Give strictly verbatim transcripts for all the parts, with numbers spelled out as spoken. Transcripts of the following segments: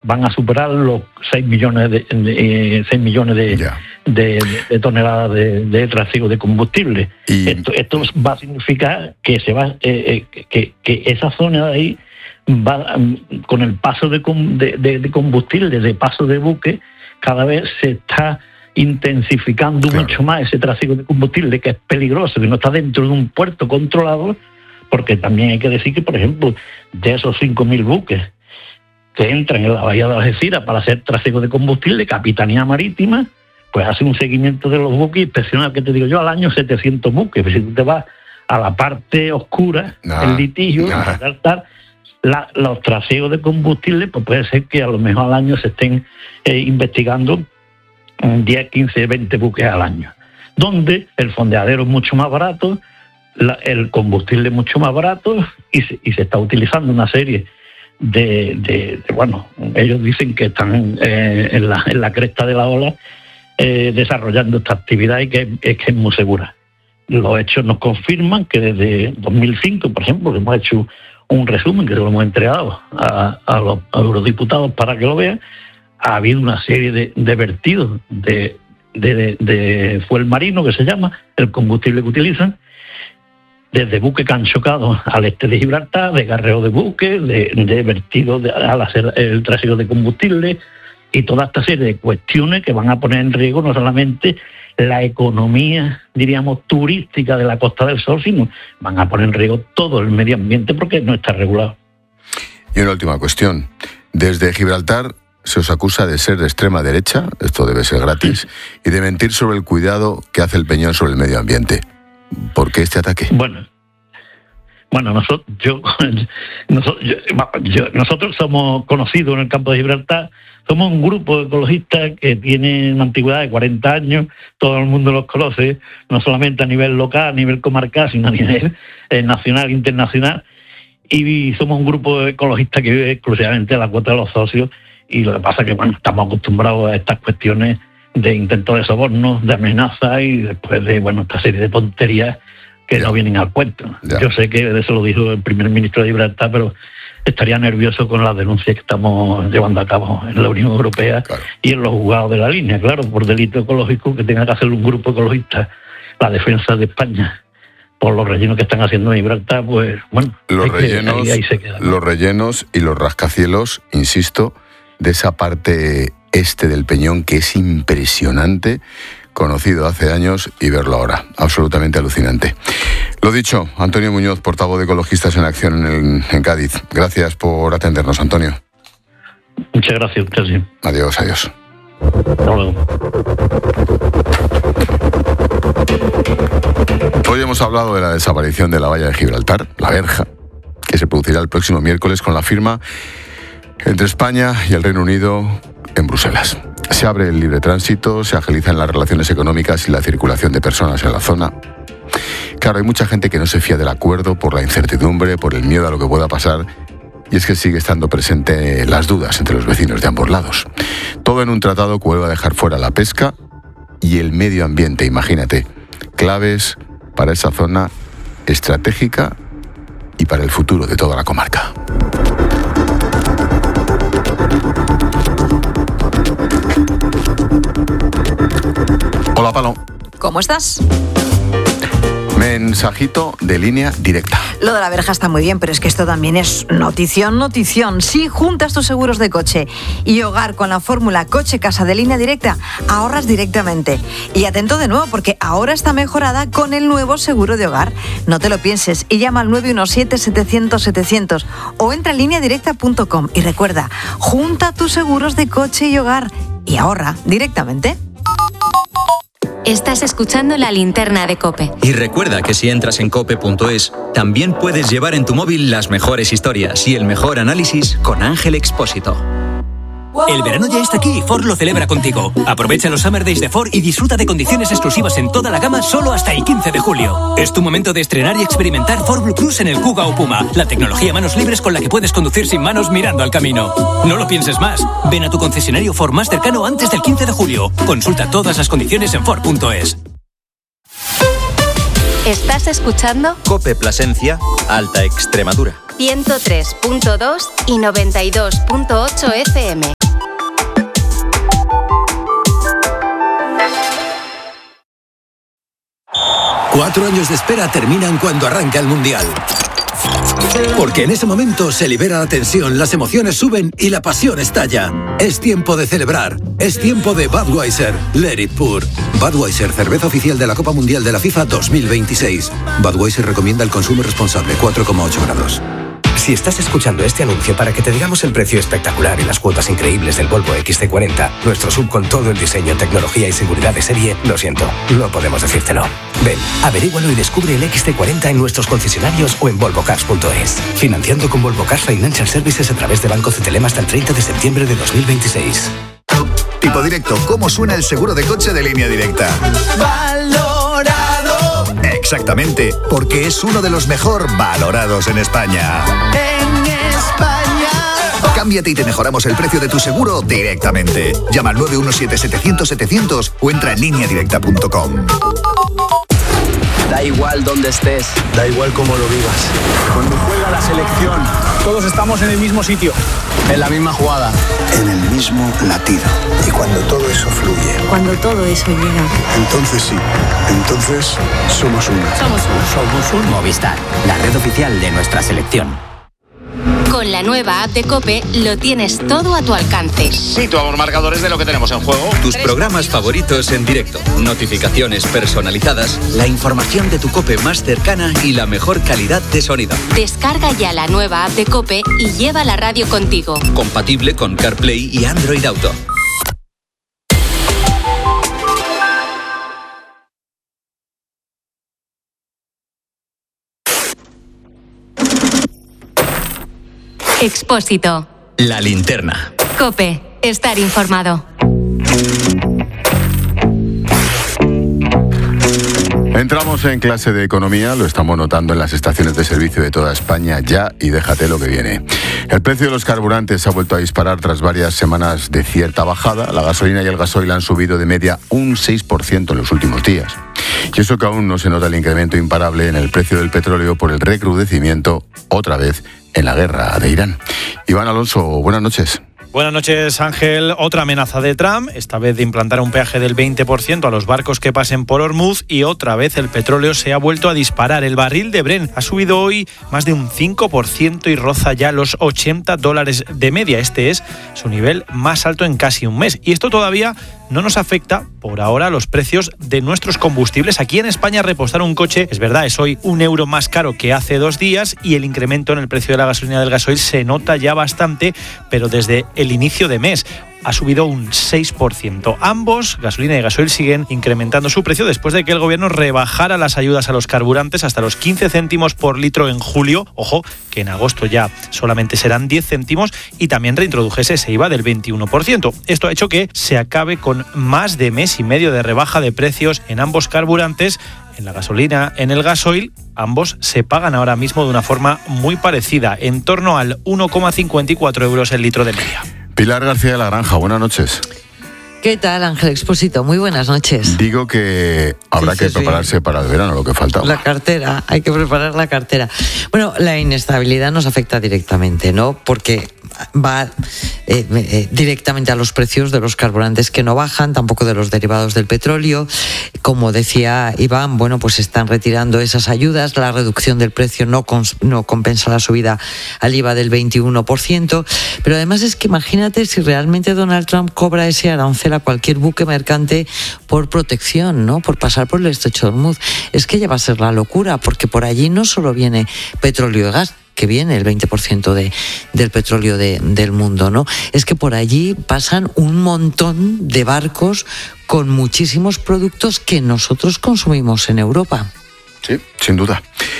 van a superar los seis millones de, de, seis millones de, de, de, de toneladas de, de trasiego de combustible. Y... Esto, esto va a significar que se va eh, que, que esa zona de ahí va con el paso de, de, de combustible, de paso de buque, cada vez se está intensificando claro. mucho más ese trasiego de combustible, que es peligroso, que no está dentro de un puerto controlado, porque también hay que decir que, por ejemplo, de esos cinco mil buques que entran en la bahía de Algeciras para hacer trasiego de combustible, Capitanía Marítima, pues hace un seguimiento de los buques y inspecciona, que te digo yo, al año setecientos buques. Pues si tú te vas a la parte oscura, nah, el litigio, nah. a tratar la, los trasiegos de combustible, pues puede ser que a lo mejor al año se estén eh, investigando diez, quince, veinte buques al año, donde el fondeadero es mucho más barato, la, el combustible es mucho más barato y se, y se está utilizando una serie de, de, de bueno, ellos dicen que están eh, en, la, en la cresta de la ola eh, desarrollando esta actividad y que, es, que es muy segura. Los hechos nos confirman que desde dos mil cinco, por ejemplo, que hemos hecho un resumen que se lo hemos entregado a, a los eurodiputados para que lo vean, ha habido una serie de, de vertidos de, de, de, de fuel marino, que se llama, el combustible que utilizan, desde buques que han chocado al este de Gibraltar, de garreo de buques, de, de vertidos de, al hacer el trasiego de combustible, y toda esta serie de cuestiones que van a poner en riesgo no solamente la economía, diríamos, turística de la Costa del Sol, sino van a poner en riesgo todo el medio ambiente porque no está regulado. Y una última cuestión. Desde Gibraltar se os acusa de ser de extrema derecha, esto debe ser gratis, y de mentir sobre el cuidado que hace el Peñón sobre el medio ambiente. ¿Por qué este ataque? Bueno, bueno nosotros, yo, nosotros, yo, yo, nosotros somos conocidos en el campo de Gibraltar, somos un grupo de ecologistas que tiene una antigüedad de cuarenta años, todo el mundo los conoce, no solamente a nivel local, a nivel comarcal, sino a nivel eh, nacional e internacional, y somos un grupo de ecologistas que vive exclusivamente a la cuota de los socios. Y lo que pasa es que bueno, estamos acostumbrados a estas cuestiones de intentos de sobornos, de amenazas y después de bueno esta serie de tonterías que ya. no vienen al cuento. Ya. Yo sé que eso lo dijo el primer ministro de Gibraltar, pero estaría nervioso con las denuncias que estamos llevando a cabo en la Unión Europea claro. y en los juzgados de la línea, claro, por delito ecológico que tenga que hacer un grupo ecologista, la defensa de España, por los rellenos que están haciendo en Gibraltar, pues bueno, los rellenos, que, ahí, ahí se queda, ¿no? Los rellenos y los rascacielos, insisto, de esa parte este del Peñón que es impresionante, conocido hace años y verlo ahora, absolutamente alucinante. Lo dicho, Antonio Muñoz, portavoz de Ecologistas en Acción en, el, en Cádiz. Gracias por atendernos, Antonio. Muchas gracias, usted sí. Adiós, adiós. Hasta luego. Hoy hemos hablado de la desaparición de la valla de Gibraltar, la verja, que se producirá el próximo miércoles con la firma entre España y el Reino Unido en Bruselas. Se abre el libre tránsito, se agilizan las relaciones económicas y la circulación de personas en la zona. Claro, hay mucha gente que no se fía del acuerdo por la incertidumbre, por el miedo a lo que pueda pasar, y es que sigue estando presente las dudas entre los vecinos de ambos lados. Todo en un tratado que vuelve a dejar fuera la pesca y el medio ambiente, imagínate, claves para esa zona estratégica y para el futuro de toda la comarca. Hola, Palo. ¿Cómo estás? Mensajito de línea directa. Lo de la verja está muy bien, pero es que esto también es notición, notición. Si juntas tus seguros de coche y hogar con la fórmula coche-casa de línea directa, ahorras directamente. Y atento de nuevo, porque ahora está mejorada con el nuevo seguro de hogar. No te lo pienses y llama al nueve uno siete, setecientos, setecientos o entra en línea directa punto com. Y recuerda, junta tus seguros de coche y hogar y ahorra directamente. Estás escuchando La Linterna de COPE. Y recuerda que si entras en cope punto es, también puedes llevar en tu móvil las mejores historias y el mejor análisis con Ángel Expósito. El verano ya está aquí y Ford lo celebra contigo. Aprovecha los Summer Days de Ford y disfruta de condiciones exclusivas en toda la gama solo hasta el quince de julio. Es tu momento de estrenar y experimentar Ford Blue Cruise en el Kuga o Puma, la tecnología manos libres con la que puedes conducir sin manos mirando al camino. No lo pienses más. Ven a tu concesionario Ford más cercano antes del quince de julio. Consulta todas las condiciones en Ford punto es. ¿Estás escuchando? COPE Plasencia, Alta Extremadura. ciento tres punto dos y noventa y dos punto ocho F M. Cuatro años de espera terminan cuando arranca el Mundial. Porque en ese momento se libera la tensión, las emociones suben y la pasión estalla. Es tiempo de celebrar. Es tiempo de Budweiser. Let it pour. Budweiser, cerveza oficial de la Copa Mundial de la FIFA dos mil veintiséis. Budweiser recomienda el consumo responsable, cuatro coma ocho grados. Si estás escuchando este anuncio para que te digamos el precio espectacular y las cuotas increíbles del Volvo equis ce cuarenta, nuestro sub con todo el diseño, tecnología y seguridad de serie, lo siento, no podemos decírtelo. Ven, averígualo y descubre el equis ce cuarenta en nuestros concesionarios o en volvo cars punto es. Financiando con Volvo Cars Financial Services a través de Banco Cetelem hasta el treinta de septiembre de dos mil veintiséis. Tipo directo, ¿cómo suena el seguro de coche de Línea Directa? ¡Valorado! Exactamente, porque es uno de los mejor valorados en España. ¡En España! Cámbiate y te mejoramos el precio de tu seguro directamente. Llama al nueve uno siete, setecientos, setecientos o entra en línea directa punto com. Da igual donde estés, da igual cómo lo vivas. Cuando juega la selección, todos estamos en el mismo sitio, en la misma jugada, en el mismo latido. Y cuando todo eso fluye, cuando todo eso llega, entonces sí, entonces somos uno. Somos uno. Somos un Movistar, la red oficial de nuestra selección. Con la nueva app de COPE lo tienes todo a tu alcance. Situamos marcadores de lo que tenemos en juego. Tus programas favoritos en directo, notificaciones personalizadas, la información de tu COPE más cercana y la mejor calidad de sonido. Descarga ya la nueva app de COPE y lleva la radio contigo. Compatible con CarPlay y Android Auto. Expósito. La linterna. COPE. Estar informado. Entramos en clase de economía, lo estamos notando en las estaciones de servicio de toda España ya, y déjate lo que viene. El precio de los carburantes se ha vuelto a disparar tras varias semanas de cierta bajada. La gasolina y el gasoil han subido de media un seis por ciento en los últimos días. Y eso que aún no se nota el incremento imparable en el precio del petróleo por el recrudecimiento, otra vez, en la guerra de Irán. Iván Alonso, buenas noches. Buenas noches, Ángel. Otra amenaza de Trump, esta vez de implantar un peaje del veinte por ciento a los barcos que pasen por Hormuz, y otra vez el petróleo se ha vuelto a disparar. El barril de Brent ha subido hoy más de un cinco por ciento y roza ya los ochenta dólares de media. Este es su nivel más alto en casi un mes. Y esto todavía no nos afecta, por ahora, a los precios de nuestros combustibles. Aquí en España repostar un coche, es verdad, es hoy un euro más caro que hace dos días, y el incremento en el precio de la gasolina y del gasoil se nota ya bastante, pero desde el inicio de mes ha subido un seis por ciento. Ambos, gasolina y gasoil, siguen incrementando su precio después de que el gobierno rebajara las ayudas a los carburantes hasta los quince céntimos por litro en julio. Ojo, que en agosto ya solamente serán diez céntimos, y también reintrodujese ese I V A del veintiuno por ciento. Esto ha hecho que se acabe con más de mes y medio de rebaja de precios en ambos carburantes. En la gasolina, en el gasoil, ambos se pagan ahora mismo de una forma muy parecida, en torno al uno coma cincuenta y cuatro euros el litro de media. Pilar García de la Granja, buenas noches. ¿Qué tal, Ángel Expósito? Muy buenas noches. Digo que habrá sí, sí, que prepararse sí. para el verano, lo que falta. La cartera, hay que preparar la cartera. Bueno, la inestabilidad nos afecta directamente, ¿no? Porque va eh, eh, directamente a los precios de los carburantes, que no bajan, tampoco de los derivados del petróleo. Como decía Iván, bueno, pues están retirando esas ayudas, la reducción del precio no, cons- no compensa la subida al I V A del veintiuno por ciento, pero además es que imagínate si realmente Donald Trump cobra ese arancel a cualquier buque mercante por protección, ¿no? Por pasar por el estrecho de Hormuz. Es que ya va a ser la locura, porque por allí no solo viene petróleo y gas, que viene el veinte por ciento de, del petróleo de, del mundo, ¿no? Es que por allí pasan un montón de barcos con muchísimos productos que nosotros consumimos en Europa. Sí, sin duda.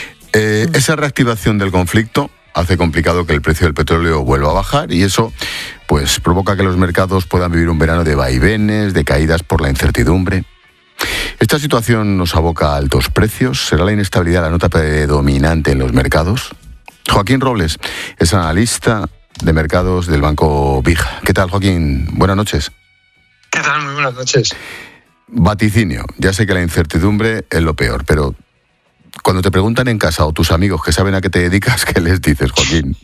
Eh, mm. Esa reactivación del conflicto hace complicado que el precio del petróleo vuelva a bajar, y eso pues provoca que los mercados puedan vivir un verano de vaivenes, de caídas por la incertidumbre. ¿Esta situación nos aboca a altos precios? ¿Será la inestabilidad la nota predominante en los mercados? Joaquín Robles es analista de mercados del Banco Vija. ¿Qué tal, Joaquín? Buenas noches. ¿Qué tal? Muy buenas noches. Vaticinio. Ya sé que la incertidumbre es lo peor, pero cuando te preguntan en casa o tus amigos que saben a qué te dedicas, ¿qué les dices, Joaquín?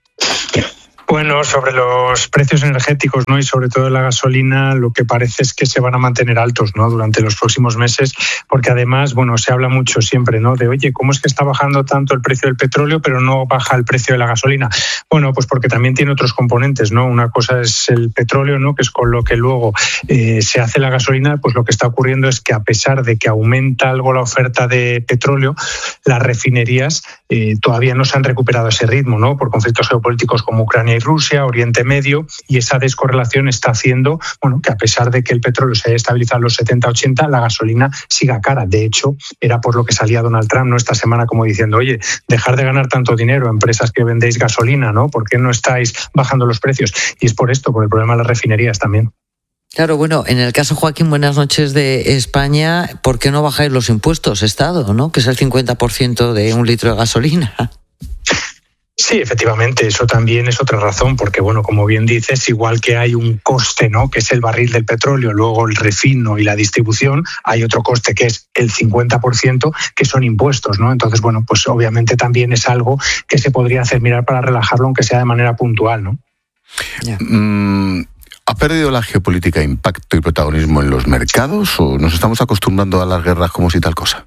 Bueno, sobre los precios energéticos, ¿no? Y sobre todo la gasolina, lo que parece es que se van a mantener altos, ¿no? Durante los próximos meses, porque además, bueno, se habla mucho siempre, ¿no? De, oye, ¿cómo es que está bajando tanto el precio del petróleo, pero no baja el precio de la gasolina? Bueno, pues porque también tiene otros componentes, ¿no? Una cosa es el petróleo, ¿no? Que es con lo que luego eh, se hace la gasolina. Pues lo que está ocurriendo es que, a pesar de que aumenta algo la oferta de petróleo, las refinerías eh, todavía no se han recuperado ese ritmo, ¿no? Por conflictos geopolíticos como Ucrania y Rusia, Oriente Medio, y esa descorrelación está haciendo, bueno, que a pesar de que el petróleo se haya estabilizado en los setenta ochenta, la gasolina siga cara. De hecho, era por lo que salía Donald Trump, ¿no? Esta semana, como diciendo, oye, dejar de ganar tanto dinero, empresas que vendéis gasolina, ¿no? ¿Por qué no estáis bajando los precios? Y es por esto, por el problema de las refinerías también. Claro, bueno, en el caso, Joaquín, buenas noches, de España, ¿por qué no bajáis los impuestos, Estado, ¿no? Que es el cincuenta por ciento de un litro de gasolina. Sí, efectivamente, eso también es otra razón, porque, bueno, como bien dices, igual que hay un coste, ¿no? Que es el barril del petróleo, luego el refino y la distribución, hay otro coste que es el cincuenta por ciento, que son impuestos, ¿no? Entonces, bueno, pues obviamente también es algo que se podría hacer mirar para relajarlo, aunque sea de manera puntual, ¿no? Yeah. Mm, ¿Ha perdido la geopolítica impacto y protagonismo en los mercados o nos estamos acostumbrando a las guerras como si tal cosa?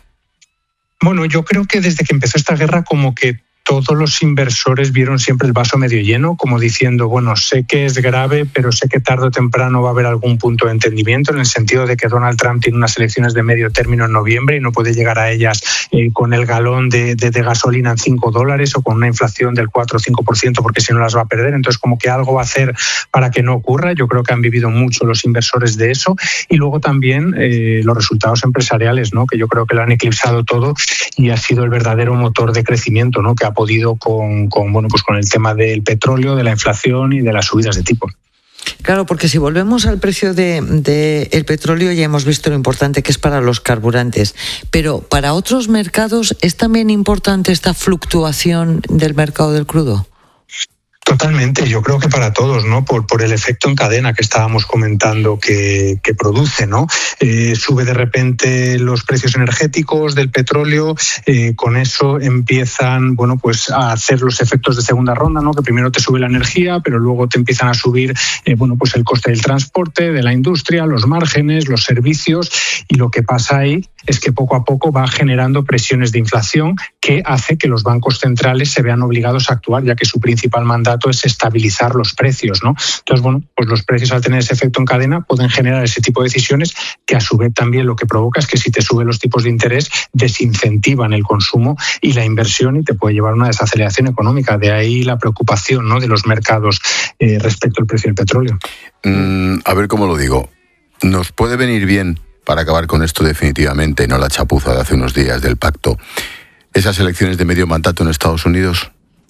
Bueno, yo creo que desde que empezó esta guerra, como que todos los inversores vieron siempre el vaso medio lleno, como diciendo, bueno, sé que es grave, pero sé que tarde o temprano va a haber algún punto de entendimiento, en el sentido de que Donald Trump tiene unas elecciones de medio término en noviembre y no puede llegar a ellas eh, con el galón de, de, de gasolina en cinco dólares o con una inflación del cuatro o cinco por ciento, porque si no las va a perder. Entonces, como que algo va a hacer para que no ocurra. Yo creo que han vivido mucho los inversores de eso. Y luego también eh, los resultados empresariales, ¿no? Que yo creo que lo han eclipsado todo y ha sido el verdadero motor de crecimiento, ¿no? Que ha podido con, con, bueno, pues con el tema del petróleo, de la inflación y de las subidas de tipo. Claro, porque si volvemos al precio del de, de petróleo, ya hemos visto lo importante que es para los carburantes, pero para otros mercados, ¿es también importante esta fluctuación del mercado del crudo? Totalmente, yo creo que para todos, ¿no? Por, por el efecto en cadena que estábamos comentando que, que produce, ¿no? Eh, sube de repente los precios energéticos del petróleo, eh, con eso empiezan, bueno, pues a hacer los efectos de segunda ronda, ¿no? Que primero te sube la energía, pero luego te empiezan a subir, eh, bueno, pues el coste del transporte, de la industria, los márgenes, los servicios, y lo que pasa ahí es que poco a poco va generando presiones de inflación que hace que los bancos centrales se vean obligados a actuar, ya que su principal mandato es estabilizar los precios, ¿no? Entonces, bueno, pues los precios, al tener ese efecto en cadena, pueden generar ese tipo de decisiones que, a su vez, también lo que provoca es que, si te suben los tipos de interés, desincentivan el consumo y la inversión y te puede llevar a una desaceleración económica. De ahí la preocupación, ¿no?, de los mercados eh, respecto al precio del petróleo. Mm, a ver cómo lo digo. ¿Nos puede venir bien, para acabar con esto definitivamente, no la chapuza de hace unos días del pacto, esas elecciones de medio mandato en Estados Unidos?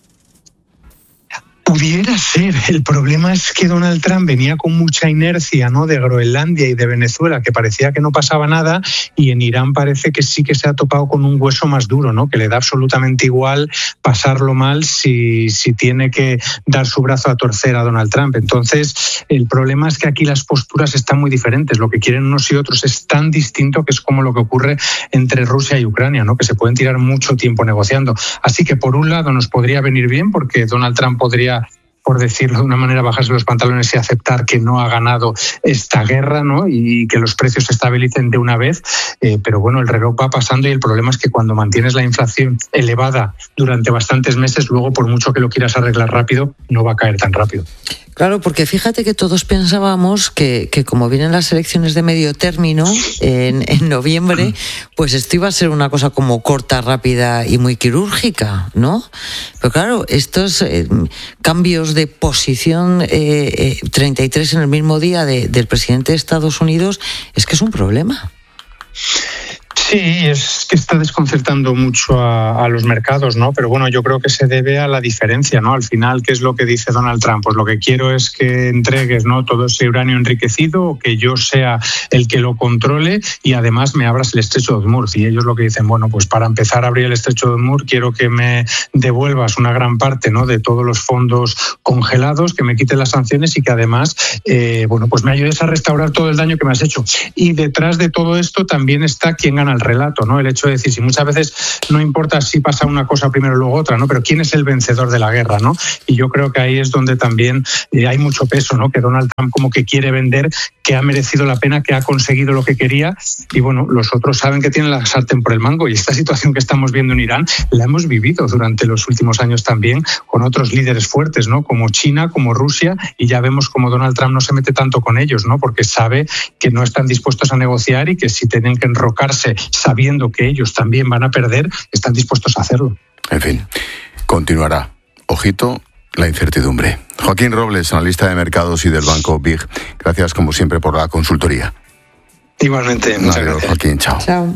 Pudiera ser. El problema es que Donald Trump venía con mucha inercia, ¿no?, de Groenlandia y de Venezuela, que parecía que no pasaba nada, y en Irán parece que sí que se ha topado con un hueso más duro, ¿no?, que le da absolutamente igual pasarlo mal si, si tiene que dar su brazo a torcer a Donald Trump. Entonces, el problema es que aquí las posturas están muy diferentes. Lo que quieren unos y otros es tan distinto, que es como lo que ocurre entre Rusia y Ucrania, ¿no?, que se pueden tirar mucho tiempo negociando. Así que, por un lado, nos podría venir bien, porque Donald Trump podría, por decirlo de una manera, bajarse los pantalones y aceptar que no ha ganado esta guerra, ¿no?, y que los precios se estabilicen de una vez. Eh, pero bueno, el reloj va pasando, y el problema es que cuando mantienes la inflación elevada durante bastantes meses, luego, por mucho que lo quieras arreglar rápido, no va a caer tan rápido. Claro, porque fíjate que todos pensábamos que, que como vienen las elecciones de medio término en, en noviembre, pues esto iba a ser una cosa como corta, rápida y muy quirúrgica, ¿no? Pero claro, estos eh, cambios de posición, eh, eh, treinta y tres en el mismo día de, del presidente de Estados Unidos, es que es un problema. Sí, es que está desconcertando mucho a, a los mercados, ¿no? Pero bueno, yo creo que se debe a la diferencia, ¿no? Al final, ¿qué es lo que dice Donald Trump? Pues lo que quiero es que entregues, ¿no?, todo ese uranio enriquecido, o que yo sea el que lo controle, y además me abras el estrecho de Hormuz. Y ellos lo que dicen, bueno, pues para empezar a abrir el estrecho de Hormuz, quiero que me devuelvas una gran parte, ¿no?, de todos los fondos congelados, que me quites las sanciones, y que además, eh, bueno, pues me ayudes a restaurar todo el daño que me has hecho. Y detrás de todo esto también está quién gana al relato, ¿no? El hecho de decir, si muchas veces no importa si pasa una cosa primero y luego otra, ¿no? Pero quién es el vencedor de la guerra, ¿no? Y yo creo que ahí es donde también eh, hay mucho peso, ¿no? Que Donald Trump como que quiere vender que ha merecido la pena, que ha conseguido lo que quería, y bueno, los otros saben que tienen la sartén por el mango, y esta situación que estamos viendo en Irán la hemos vivido durante los últimos años también con otros líderes fuertes, ¿no? Como China, como Rusia, y ya vemos como Donald Trump no se mete tanto con ellos, ¿no? Porque sabe que no están dispuestos a negociar y que si tienen que enrocarse sabiendo que ellos también van a perder, están dispuestos a hacerlo. En fin, continuará. Ojito, la incertidumbre. Joaquín Robles, analista de mercados y del Banco B I G. Gracias, como siempre, por la consultoría. Igualmente, muchas Adiós, gracias. Joaquín, chao. Chao.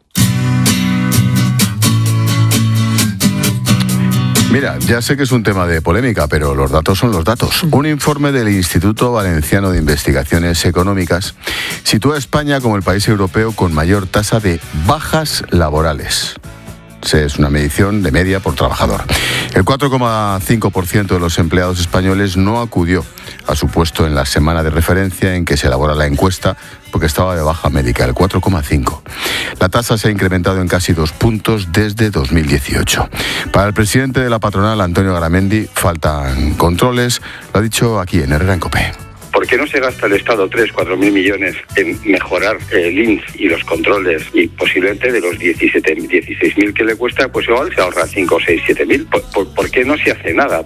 Mira, ya sé que es un tema de polémica, pero los datos son los datos. Un informe del Instituto Valenciano de Investigaciones Económicas sitúa a España como el país europeo con mayor tasa de bajas laborales. Es una medición de media por trabajador. El cuatro coma cinco por ciento de los empleados españoles no acudió a su puesto en la semana de referencia en que se elabora la encuesta porque estaba de baja médica, el cuatro coma cinco. La tasa se ha incrementado en casi dos puntos desde dos mil dieciocho. Para el presidente de la patronal, Antonio Garamendi, faltan controles. Lo ha dicho aquí en Herrera en COPE. ¿Por qué no se gasta el Estado tres, cuatro mil millones en mejorar el I N S y los controles? Y posiblemente de los diecisiete, dieciséis mil que le cuesta, pues igual se ahorra cinco, seis, siete mil. ¿Por, por, ¿Por qué no se hace nada?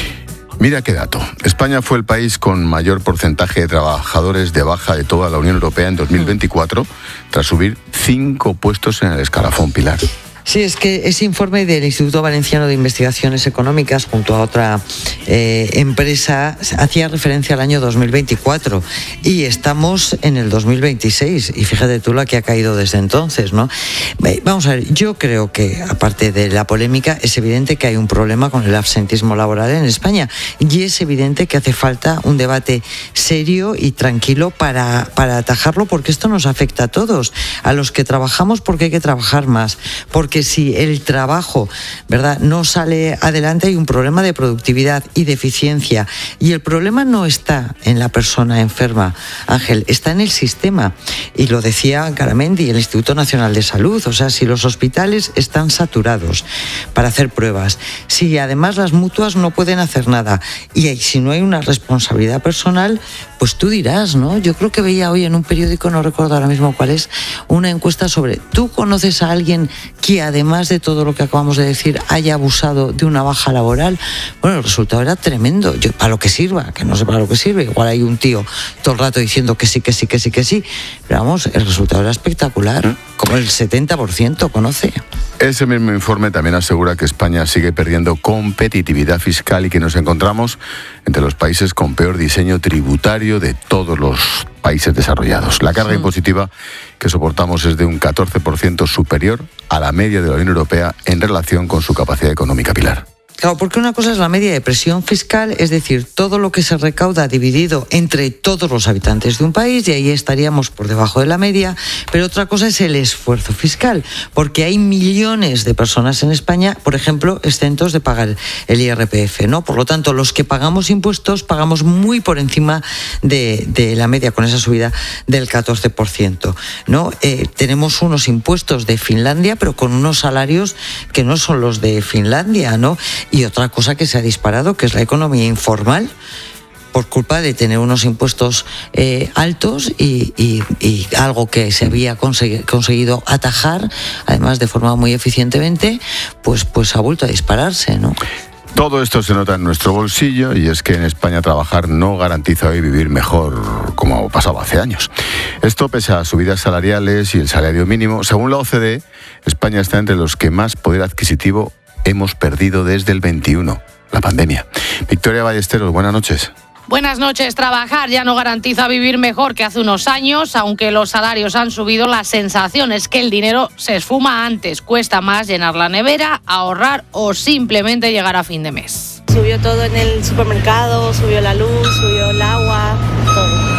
Mira qué dato. España fue el país con mayor porcentaje de trabajadores de baja de toda la Unión Europea en dos mil veinticuatro, tras subir cinco puestos en el escalafón, Pilar. Sí, es que ese informe del Instituto Valenciano de Investigaciones Económicas junto a otra eh, empresa hacía referencia al año dos mil veinticuatro y estamos en el dos mil veintiséis y fíjate tú la que ha caído desde entonces, ¿no? Vamos a ver, yo creo que aparte de la polémica es evidente que hay un problema con el absentismo laboral en España y es evidente que hace falta un debate serio y tranquilo para, para atajarlo, porque esto nos afecta a todos, a los que trabajamos porque hay que trabajar más, porque si el trabajo, ¿verdad?, no sale adelante hay un problema de productividad y de eficiencia. Y el problema no está en la persona enferma, Ángel, está en el sistema. Y lo decía Garamendi, el Instituto Nacional de Salud. O sea, si los hospitales están saturados para hacer pruebas, si además las mutuas no pueden hacer nada y si no hay una responsabilidad personal, pues tú dirás, ¿no? Yo creo que veía hoy en un periódico, no recuerdo ahora mismo cuál es, una encuesta sobre ¿tú conoces a alguien que además de todo lo que acabamos de decir haya abusado de una baja laboral? Bueno, el resultado era tremendo. Yo, para lo que sirva, que no sé para lo que sirve, igual hay un tío todo el rato diciendo que sí, que sí, que sí, que sí, pero vamos, el resultado era espectacular, como el setenta por ciento conoce. Ese mismo informe también asegura que España sigue perdiendo competitividad fiscal y que nos encontramos entre los países con peor diseño tributario de todos los países desarrollados. La carga sí. impositiva que soportamos es de un catorce por ciento superior a la media de la Unión Europea en relación con su capacidad económica, Pilar. Claro, porque una cosa es la media de presión fiscal, es decir, todo lo que se recauda dividido entre todos los habitantes de un país, y ahí estaríamos por debajo de la media, pero otra cosa es el esfuerzo fiscal, porque hay millones de personas en España, por ejemplo, exentos de pagar el I R P F, ¿no? Por lo tanto, los que pagamos impuestos pagamos muy por encima de, de la media, con esa subida del catorce por ciento, ¿no? Eh, tenemos unos impuestos de Finlandia, pero con unos salarios que no son los de Finlandia, ¿no? Y otra cosa que se ha disparado, que es la economía informal, por culpa de tener unos impuestos eh, altos y, y, y algo que se había consegui- conseguido atajar, además de forma muy eficientemente, pues, pues ha vuelto a dispararse, ¿no? Todo esto se nota en nuestro bolsillo y es que en España trabajar no garantiza hoy vivir mejor como pasaba hace años. Esto pese a subidas salariales y el salario mínimo. Según la O C D E, España está entre los que más poder adquisitivo hemos perdido desde el veintiuno, la pandemia. Victoria Ballesteros, buenas noches. Buenas noches. Trabajar ya no garantiza vivir mejor que hace unos años. Aunque los salarios han subido, la sensación es que el dinero se esfuma antes. Cuesta más llenar la nevera, ahorrar o simplemente llegar a fin de mes. Subió todo en el supermercado, subió la luz, subió el agua, todo. La verdad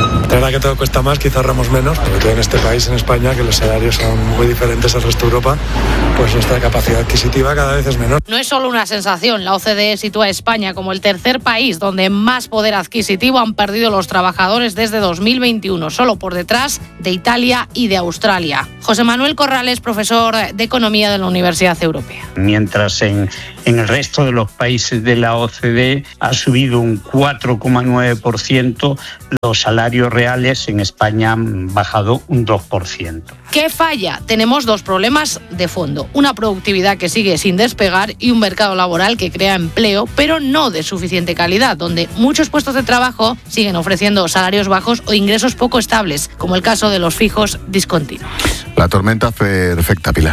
ahora que todo cuesta más, quizá ahorramos menos, sobre todo en este país, en España, que los salarios son muy diferentes al resto de Europa, pues nuestra capacidad adquisitiva cada vez es menor. No es solo una sensación, la O C D E sitúa a España como el tercer país donde más poder adquisitivo han perdido los trabajadores desde dos mil veintiuno, solo por detrás de Italia y de Australia. José Manuel Corrales, profesor de Economía de la Universidad Europea. Mientras en, en el resto de los países de la O C D E ha subido un cuatro coma nueve por ciento, los salarios reales en España han bajado un dos por ciento. ¿Qué falla? Tenemos dos problemas de fondo. Una productividad que sigue sin despegar y un mercado laboral que crea empleo, pero no de suficiente calidad, donde muchos puestos de trabajo siguen ofreciendo salarios bajos o ingresos poco estables, como el caso de los fijos discontinuos. La tormenta perfecta, Pilar.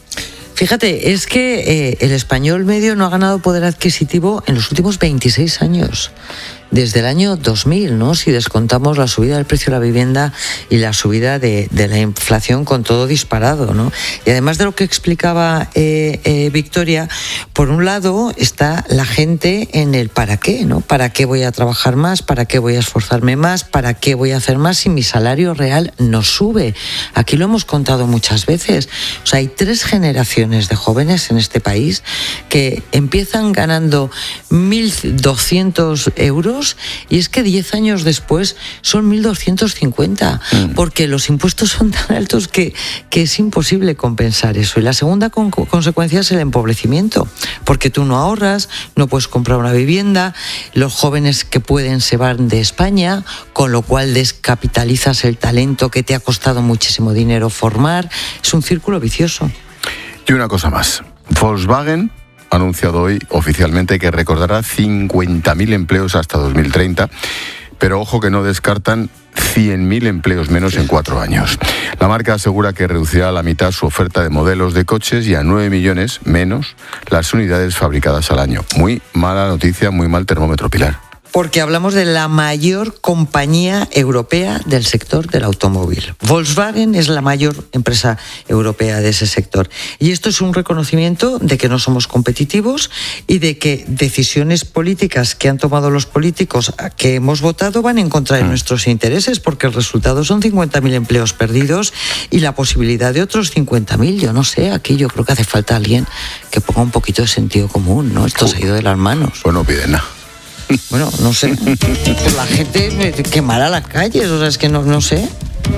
Fíjate, es que eh, el español medio no ha ganado poder adquisitivo en los últimos veintiséis años. Desde el año dos mil, ¿no? Si descontamos la subida del precio de la vivienda y la subida de, de la inflación con todo disparado, ¿no? Y además de lo que explicaba eh, eh, Victoria, por un lado está la gente en el para qué, ¿no? ¿Para qué voy a trabajar más? ¿Para qué voy a esforzarme más? ¿Para qué voy a hacer más si mi salario real no sube? Aquí lo hemos contado muchas veces. O sea, hay tres generaciones de jóvenes en este país que empiezan ganando mil doscientos euros y es que diez años después son mil doscientos cincuenta, mm. porque los impuestos son tan altos que, que es imposible compensar eso. Y la segunda con, consecuencia es el empobrecimiento, porque tú no ahorras, no puedes comprar una vivienda, los jóvenes que pueden se van de España, con lo cual descapitalizas el talento que te ha costado muchísimo dinero formar. Es un círculo vicioso. Y una cosa más, Volkswagen ha anunciado hoy oficialmente que recordará cincuenta mil empleos hasta dos mil treinta, pero ojo que no descartan cien mil empleos menos en cuatro años. La marca asegura que reducirá a la mitad su oferta de modelos de coches y a nueve millones menos las unidades fabricadas al año. Muy mala noticia, muy mal termómetro, Pilar. Porque hablamos de la mayor compañía europea del sector del automóvil. Volkswagen es la mayor empresa europea de ese sector. Y esto es un reconocimiento de que no somos competitivos y de que decisiones políticas que han tomado los políticos que hemos votado van en contra de nuestros intereses, porque el resultado son cincuenta mil empleos perdidos y la posibilidad de otros cincuenta mil. Yo no sé, aquí yo creo que hace falta alguien que ponga un poquito de sentido común, ¿no? Esto se ha ido de las manos. Pues no pide nada. Bueno, no sé, pues la gente quemará las calles, o sea, es que no, no sé.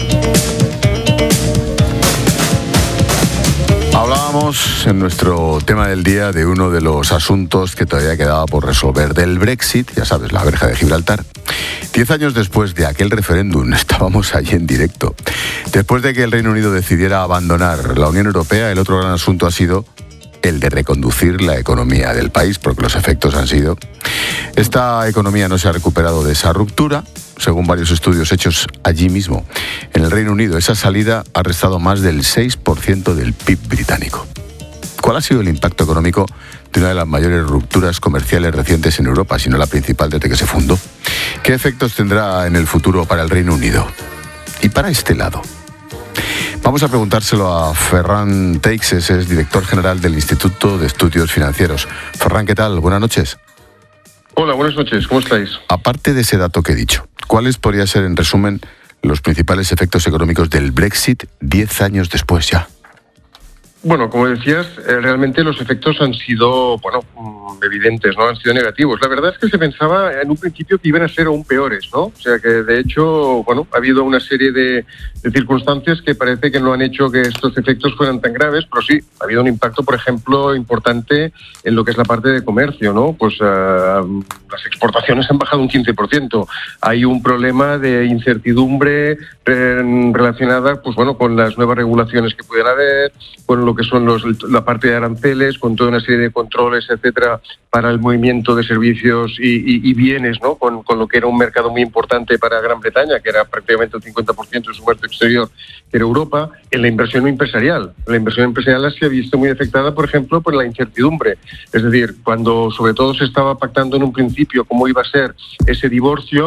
Hablábamos en nuestro tema del día de uno de los asuntos que todavía quedaba por resolver, del Brexit, ya sabes, la verja de Gibraltar. Diez años después de aquel referéndum, estábamos allí en directo. Después de que el Reino Unido decidiera abandonar la Unión Europea, el otro gran asunto ha sido el de reconducir la economía del país, porque los efectos han sido... Esta economía no se ha recuperado de esa ruptura, según varios estudios hechos allí mismo. En el Reino Unido, esa salida ha restado más del seis por ciento del P I B británico. ¿Cuál ha sido el impacto económico de una de las mayores rupturas comerciales recientes en Europa, si no la principal desde que se fundó? ¿Qué efectos tendrá en el futuro para el Reino Unido? Y para este lado. Vamos a preguntárselo a Ferran Teixes, es director general del Instituto de Estudios Financieros. Ferran, ¿qué tal? Buenas noches. Hola, buenas noches. ¿Cómo estáis? Aparte de ese dato que he dicho, ¿cuáles podrían ser, en resumen, los principales efectos económicos del Brexit diez años después ya? Bueno, como decías, eh, realmente los efectos han sido, bueno, evidentes, ¿no? Han sido negativos. La verdad es que se pensaba en un principio que iban a ser aún peores, ¿no? O sea que, de hecho, bueno, ha habido una serie de, de circunstancias que parece que no han hecho que estos efectos fueran tan graves, pero sí, ha habido un impacto, por ejemplo, importante en lo que es la parte de comercio, ¿no? Pues uh, las exportaciones han bajado un quince por ciento. Hay un problema de incertidumbre eh, relacionada, pues bueno, con las nuevas regulaciones que pueden haber, con lo que son los, la parte de aranceles, con toda una serie de controles, etcétera, para el movimiento de servicios y, y, y bienes, ¿no? Con, con lo que era un mercado muy importante para Gran Bretaña, que era prácticamente el cincuenta por ciento de su comercio exterior, que era Europa, en la inversión empresarial. La inversión empresarial se ha visto muy afectada, por ejemplo, por la incertidumbre. Es decir, cuando sobre todo se estaba pactando en un principio cómo iba a ser ese divorcio,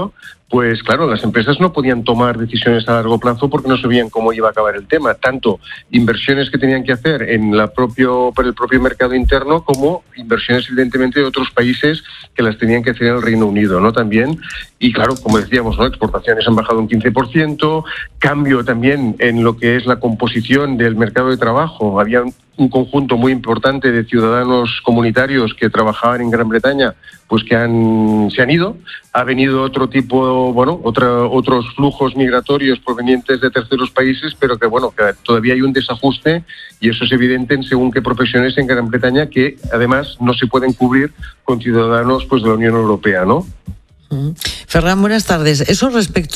pues claro, las empresas no podían tomar decisiones a largo plazo porque no sabían cómo iba a acabar el tema, tanto inversiones que tenían que hacer en la propio, para el propio mercado interno, como inversiones evidentemente de otros países que las tenían que hacer en el Reino Unido, ¿no? También, y claro, como decíamos, ¿no? Exportaciones han bajado un quince por ciento, cambio también en lo que es la composición del mercado de trabajo. Había un conjunto muy importante de ciudadanos comunitarios que trabajaban en Gran Bretaña, pues que han, se han ido. Ha venido otro tipo, bueno, otra, otros flujos migratorios provenientes de terceros países, pero que, bueno, que todavía hay un desajuste, y eso es evidente en según qué profesiones en Gran Bretaña, que además no se pueden cubrir con ciudadanos pues de la Unión Europea, ¿no? Ferran, buenas tardes. Eso respecto